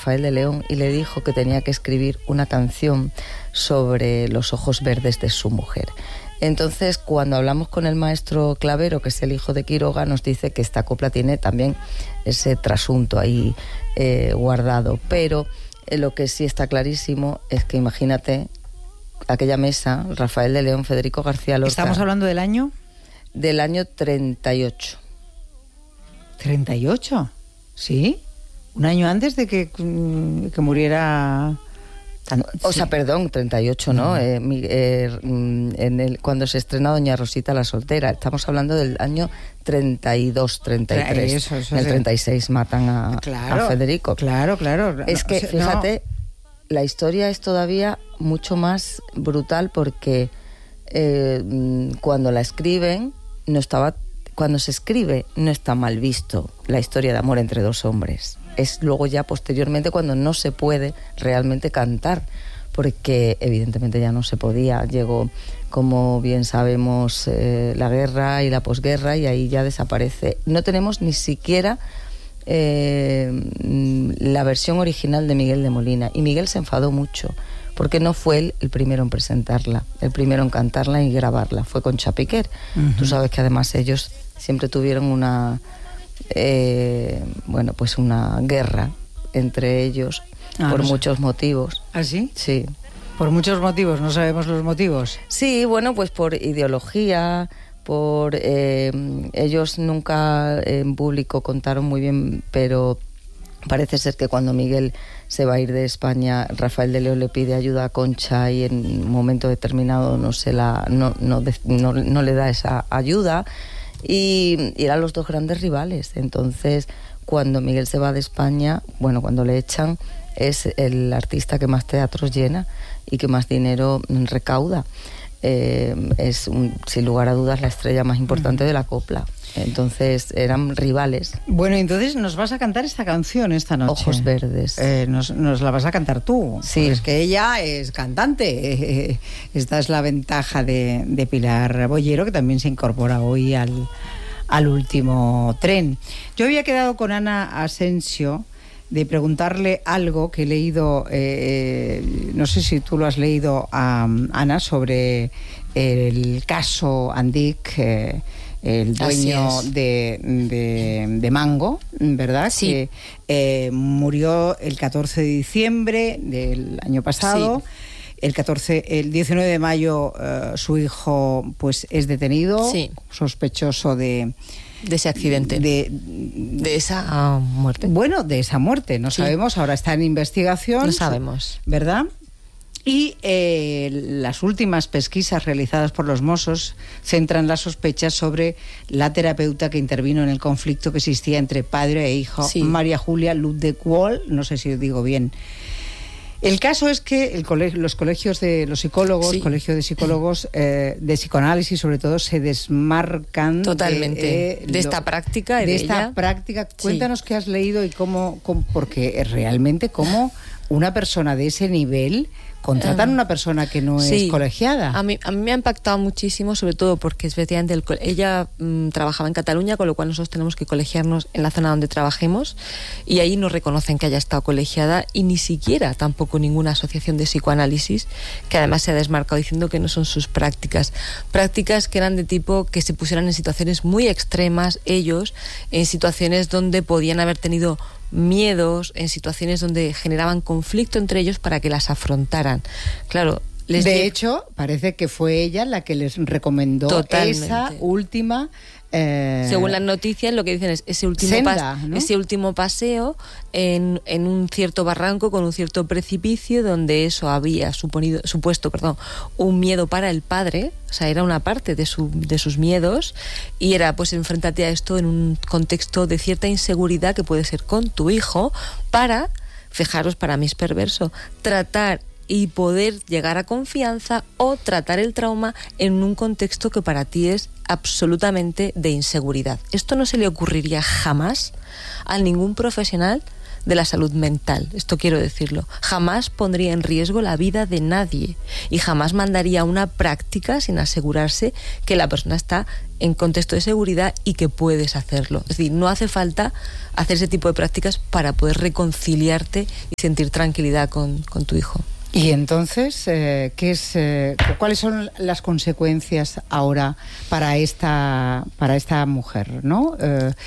Rafael de León y le dijo que tenía que escribir una canción sobre los ojos verdes de su mujer. Entonces, cuando hablamos con el maestro Clavero, que es el hijo de Quiroga, nos dice que esta copla tiene también ese trasunto ahí guardado. Pero lo que sí está clarísimo es que imagínate aquella mesa, Rafael de León, Federico García Lorca. ¿Estamos hablando del año? Del año 38. ¿38? ¿Sí? Un año antes de que muriera... O sea, perdón, 38, ¿no? Cuando se estrena Doña Rosita la soltera. Estamos hablando del año 32, 33. Eso, en el 36 matan a Federico. Claro. Es que, fíjate, la historia es todavía mucho más brutal porque cuando la escriben, cuando se escribe, no está mal visto la historia de amor entre dos hombres. Es luego ya posteriormente cuando no se puede realmente cantar, porque evidentemente ya no se podía. Llegó, como bien sabemos, la guerra y la posguerra, y ahí ya desaparece. No tenemos ni siquiera la versión original de Miguel de Molina, y Miguel se enfadó mucho porque no fue él el primero en presentarla, el primero en cantarla y grabarla, fue Concha Piquer. Tú sabes que además ellos siempre tuvieron una una guerra entre ellos por muchos motivos. ¿Ah, sí? Sí. Por muchos motivos, no sabemos los motivos. Sí, bueno, pues por ideología, por ellos nunca en público contaron muy bien, pero parece ser que cuando Miguel se va a ir de España, Rafael de León le pide ayuda a Concha y en un momento determinado no le da esa ayuda. Y eran los dos grandes rivales. Entonces, cuando Miguel se va de España, cuando le echan, es el artista que más teatros llena y que más dinero recauda. Es, sin lugar a dudas, la estrella más importante de la copla. Entonces, eran rivales. Bueno, entonces nos vas a cantar esta canción esta noche. Ojos verdes. Nos la vas a cantar tú. Sí. Es que ella es cantante. Esta es la ventaja de Pilar Bollero, que también se incorpora hoy al último tren. Yo había quedado con Ana Asensio de preguntarle algo que he leído, no sé si tú lo has leído, Ana, sobre el caso Andic, el dueño de Mango, ¿verdad? Sí. Que murió el 14 de diciembre del año pasado. Sí. El 19 de mayo su hijo pues es detenido, sospechoso de ese accidente, de esa muerte. Bueno, de esa muerte, no sabemos, ahora está en investigación. No sabemos. ¿Verdad? Y las últimas pesquisas realizadas por los Mossos centran las sospechas sobre la terapeuta que intervino en el conflicto que existía entre padre e hijo, María Julia Ludwig-Wohl, no sé si lo digo bien. El caso es que los colegios de los psicólogos, colegio de psicólogos de psicoanálisis sobre todo, se desmarcan totalmente de esta práctica. Cuéntanos qué has leído y cómo porque realmente cómo una persona de ese nivel contratan a una persona que no es colegiada. A mí me ha impactado muchísimo, sobre todo porque efectivamente ella trabajaba en Cataluña, con lo cual nosotros tenemos que colegiarnos en la zona donde trabajemos, y ahí no reconocen que haya estado colegiada, y ni siquiera tampoco ninguna asociación de psicoanálisis, que además se ha desmarcado diciendo que no son sus prácticas que eran de tipo que se pusieran en situaciones muy extremas ellos, en situaciones donde podían haber tenido miedos, en situaciones donde generaban conflicto entre ellos para que las afrontaran. Claro, de hecho, parece que fue ella la que les recomendó esa última... según las noticias, lo que dicen es ese último paseo en un cierto barranco con un cierto precipicio, donde eso había supuesto un miedo para el padre, o sea, era una parte de sus miedos, y era pues enfréntate a esto en un contexto de cierta inseguridad que puede ser con tu hijo, para, fijaros, para mí es perverso, tratar y poder llegar a confianza o tratar el trauma en un contexto que para ti es absolutamente de inseguridad. Esto no se le ocurriría jamás a ningún profesional de la salud mental. Esto quiero decirlo. Jamás pondría en riesgo la vida de nadie y jamás mandaría una práctica sin asegurarse que la persona está en contexto de seguridad y que puedes hacerlo. Es decir, no hace falta hacer ese tipo de prácticas para poder reconciliarte y sentir tranquilidad con tu hijo. Y entonces, ¿cuáles son las consecuencias ahora para esta mujer, ¿no?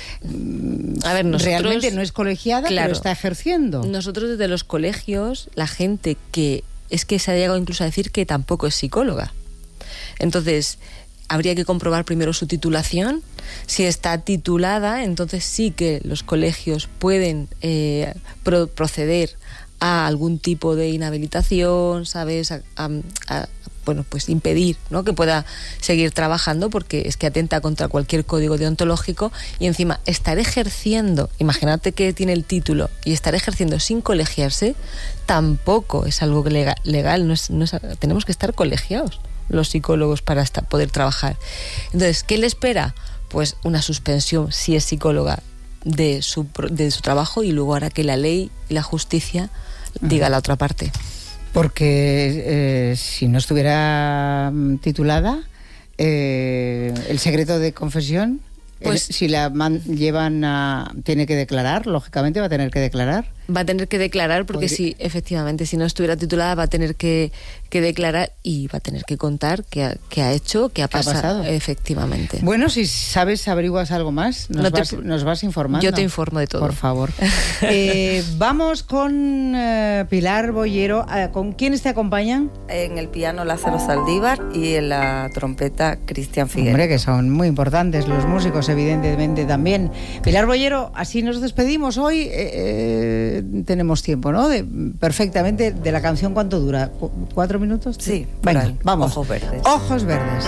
A ver, nosotros, realmente no es colegiada, claro, pero está ejerciendo. Nosotros desde los colegios, la gente que se ha llegado incluso a decir que tampoco es psicóloga. Entonces, habría que comprobar primero su titulación. Si está titulada, entonces sí que los colegios pueden proceder a algún tipo de inhabilitación, ¿sabes? Bueno, pues impedir, ¿no?, que pueda seguir trabajando, porque es que atenta contra cualquier código deontológico. Y encima, estar ejerciendo, imagínate que tiene el título, y estar ejerciendo sin colegiarse, tampoco es algo legal. No es, tenemos que estar colegiados los psicólogos para poder trabajar. Entonces, ¿qué le espera? Pues una suspensión, si es psicóloga, de su trabajo, y luego hará que la ley y la justicia diga la otra parte. Porque si no estuviera titulada, el secreto de confesión, pues, si la llevan tiene que declarar, lógicamente va a tener que declarar. Va a tener que declarar porque sí, efectivamente, si no estuviera titulada va a tener que declarar y va a tener que contar qué ha hecho, qué ha pasado. Efectivamente. Bueno, si sabes, averiguas algo más, nos vas informando. Yo te informo de todo. Por favor. Vamos con Pilar Boyero. ¿Con quiénes te acompañan? En el piano Lázaro Zaldívar y en la trompeta Cristian Figueroa. Hombre, que son muy importantes los músicos, evidentemente también. Pilar Boyero, así nos despedimos hoy. Tenemos tiempo, ¿no? Perfectamente. De la canción, ¿cuánto dura? ¿4 minutos? Sí. Venga, vamos. Ojos verdes. Ojos verdes.